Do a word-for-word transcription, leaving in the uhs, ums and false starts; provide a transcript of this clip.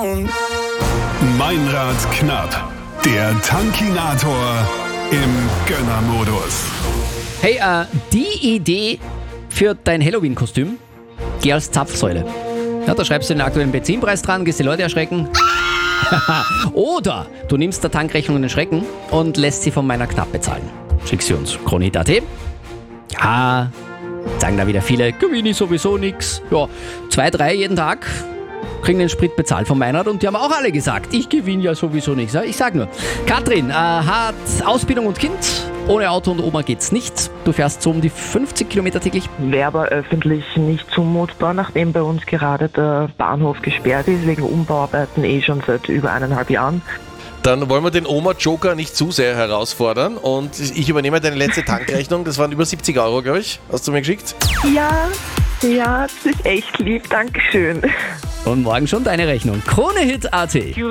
Meinrad knapp. Der Tankinator im Gönnermodus. Hey, äh, die Idee für dein Halloween-Kostüm, geh als Zapfsäule. Ja, da schreibst du den aktuellen Benzinpreis dran, gehst die Leute erschrecken. Oder du nimmst der Tankrechnung den Schrecken und lässt sie von meiner Knapp bezahlen. Schick sie uns. Kronhit Punkt at. Ja, sagen da wieder viele, gewinne ich sowieso nix. Ja, zwei, drei jeden Tag kriegen den Sprit bezahlt von Meinrad und die haben auch alle gesagt, ich gewinne ja sowieso nichts. Ich sag nur, Katrin äh, hat Ausbildung und Kind. Ohne Auto und Oma geht's nicht. Du fährst so um die fünfzig Kilometer täglich. Wäre aber öffentlich nicht zumutbar, nachdem bei uns gerade der Bahnhof gesperrt ist, wegen Umbauarbeiten eh schon seit über eineinhalb Jahren. Dann wollen wir den Oma-Joker nicht zu sehr herausfordern und ich übernehme deine letzte Tankrechnung. Das waren über siebzig Euro, glaube ich. Hast du mir geschickt? Ja, ja, das ist echt lieb, Dankeschön. Und morgen schon deine Rechnung. Kronehit Punkt at.